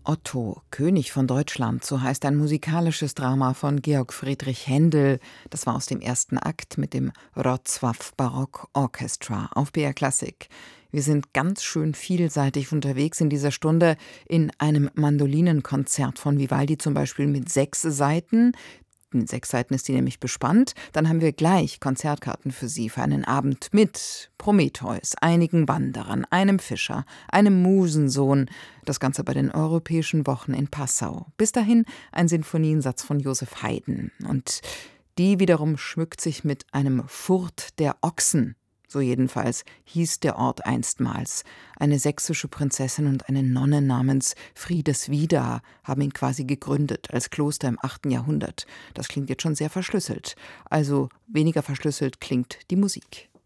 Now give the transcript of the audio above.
Otto, König von Deutschland, so heißt ein musikalisches Drama von Georg Friedrich Händel. Das war aus dem ersten Akt mit dem Wrocław Baroque Orchestra auf BR Klassik. Wir sind ganz schön vielseitig unterwegs in dieser Stunde in einem Mandolinenkonzert von Vivaldi, zum Beispiel mit 6 Seiten. Mit 6 Seiten ist die nämlich bespannt. Dann haben wir gleich Konzertkarten für Sie für einen Abend mit Prometheus, einigen Wanderern, einem Fischer, einem Musensohn. Das Ganze bei den Europäischen Wochen in Passau. Bis dahin ein Sinfoniensatz von Joseph Haydn. Und die wiederum schmückt sich mit einem Furt der Ochsen. So jedenfalls hieß der Ort einstmals. Eine sächsische Prinzessin und eine Nonne namens Friedeswieda haben ihn quasi gegründet als Kloster im 8. Jahrhundert. Das klingt jetzt schon sehr verschlüsselt. Also weniger verschlüsselt klingt die Musik.